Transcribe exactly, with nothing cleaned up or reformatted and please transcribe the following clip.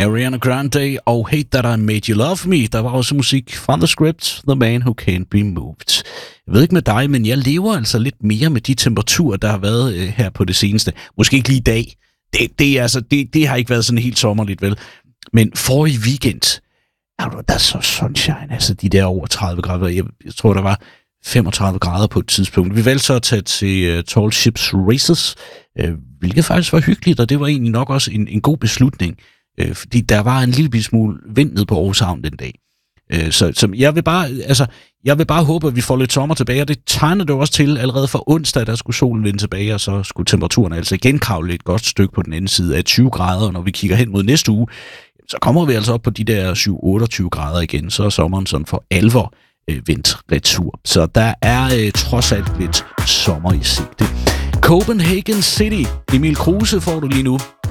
Ariana Grande og Hate That I Made You Love Me. Der var også musik fra The Script, The Man Who Can't Be Moved. Jeg ved ikke med dig, men jeg lever altså lidt mere med de temperaturer, der har været øh, her på det seneste. Måske ikke lige i dag. Det, det, altså, det, det har ikke været sådan helt sommerligt, vel? Men forrige weekend, der er så sunshine, altså de der over tredive grader. Jeg, jeg tror, der var femogtredive grader på et tidspunkt. Vi valgte så at tage til uh, Tall Ships Races, uh, hvilket faktisk var hyggeligt, og det var egentlig nok også en, en god beslutning, uh, fordi der var en lille smule vind ned på Aarhus Havn den dag. Uh, så, så jeg vil bare, altså, jeg vil bare håbe, at vi får lidt sommer tilbage, og det tegner det også til allerede for onsdag, der skulle solen vende tilbage, og så skulle temperaturen altså igen kravle et godt stykke på den anden side af tyve grader, og når vi kigger hen mod næste uge, så kommer vi altså op på de der syv otteogtyve grader igen, så er sommeren sådan for alvor øh, vendt retur. Så der er øh, trods alt lidt sommer i sigte. Copenhagen City. Emil Kruse får du lige nu på